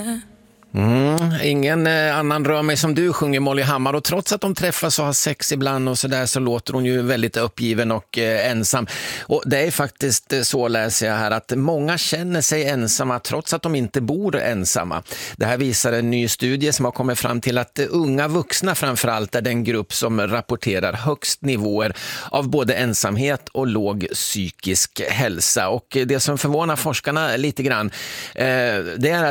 Ingen annan rör mig som du, sjunger Molly Hammar, och trots att de träffas och har sex ibland och sådär, så låter hon ju väldigt uppgiven och ensam. Och det är faktiskt så, läser jag här, att många känner sig ensamma trots att de inte bor ensamma. Det här visar en ny studie som har kommit fram till att unga vuxna framförallt är den grupp som rapporterar högst nivåer av både ensamhet och låg psykisk hälsa. Och det som förvånar forskarna lite grann, det är